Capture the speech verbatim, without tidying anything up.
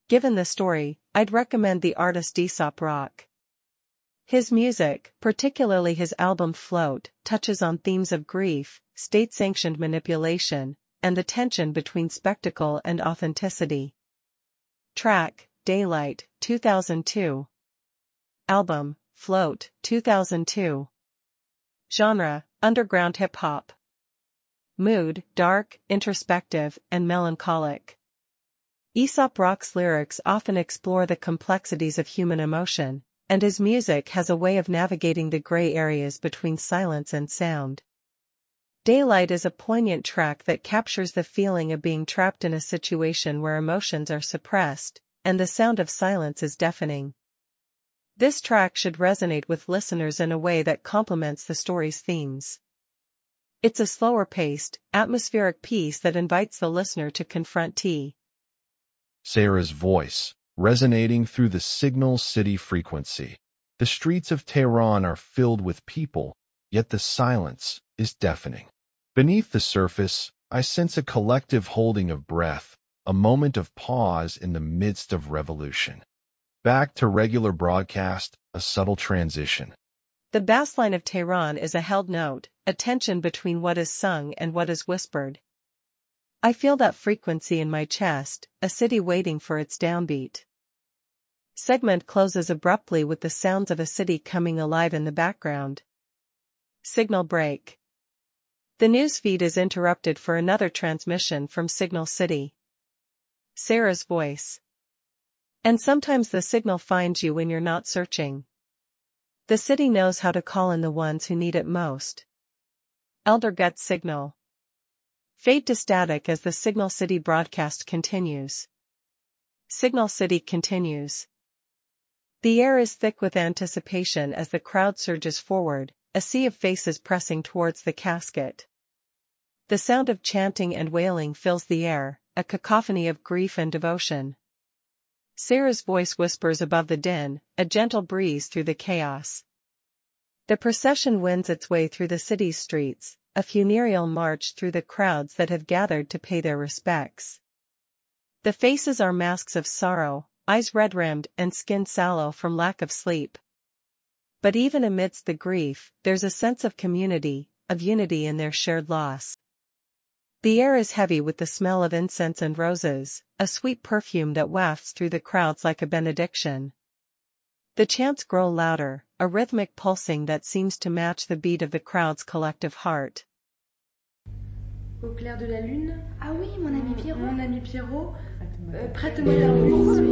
Given the story, I'd recommend the artist Aesop Rock. His music, particularly his album Float, touches on themes of grief, state-sanctioned manipulation, and the tension between spectacle and authenticity. Track, Daylight, two thousand two. Album, Float, two thousand two. Genre, underground hip-hop. Mood, dark, introspective, and melancholic. Aesop Rock's lyrics often explore the complexities of human emotion, and his music has a way of navigating the gray areas between silence and sound. Daylight is a poignant track that captures the feeling of being trapped in a situation where emotions are suppressed, and the sound of silence is deafening. This track should resonate with listeners in a way that complements the story's themes. It's a slower-paced, atmospheric piece that invites the listener to confront T. Sarah's voice, resonating through the Signal City frequency. The streets of Tehran are filled with people, yet the silence is deafening. Beneath the surface, I sense a collective holding of breath, a moment of pause in the midst of revolution. Back to regular broadcast, a subtle transition. The bassline of Tehran is a held note, a tension between what is sung and what is whispered. I feel that frequency in my chest, a city waiting for its downbeat. Segment closes abruptly with the sounds of a city coming alive in the background. Signal break. The newsfeed is interrupted for another transmission from Signal City. Sarah's voice. And sometimes the signal finds you when you're not searching. The city knows how to call in the ones who need it most. Elder Gut's signal. Fade to static as the Signal City broadcast continues. Signal City continues. The air is thick with anticipation as the crowd surges forward, a sea of faces pressing towards the casket. The sound of chanting and wailing fills the air, a cacophony of grief and devotion. Sarah's voice whispers above the din, a gentle breeze through the chaos. The procession wends its way through the city's streets, a funereal march through the crowds that have gathered to pay their respects. The faces are masks of sorrow, eyes red-rimmed and skin sallow from lack of sleep. But even amidst the grief, there's a sense of community, of unity in their shared loss. The air is heavy with the smell of incense and roses, a sweet perfume that wafts through the crowds like a benediction. The chants grow louder, a rhythmic pulsing that seems to match the beat of the crowd's collective heart. Au clair de la lune. Ah oui, mon ami Pierrot. Mon ami Pierrot. Euh, prête-moi la rose.